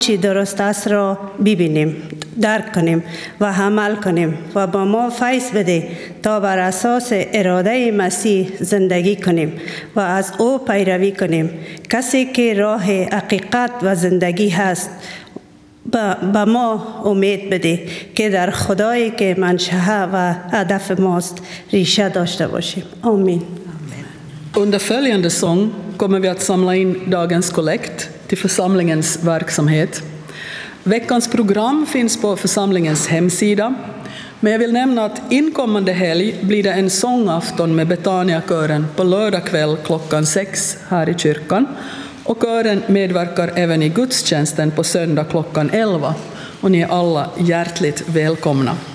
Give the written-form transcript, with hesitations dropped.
چی درست است را ببینیم، درک کنیم و عمل کنیم و با ما فیض بده تا بر اساس اراده مسیح زندگی کنیم و از او پیروی کنیم. کسی که راه حقیقت و زندگی هست به ما امید بده که در خدایی که منشأ و هدف ماست ریشه داشته باشیم. آمین. Under följande sång kommer vi att samla in dagens kollekt till församlingens verksamhet. Veckans program finns på församlingens hemsida. Men jag vill nämna att inkommande helg blir det en sångafton med Betania-kören på lördag kväll klockan 6 här i kyrkan. Och kören medverkar även i gudstjänsten på söndag klockan 11. Och ni är alla hjärtligt välkomna.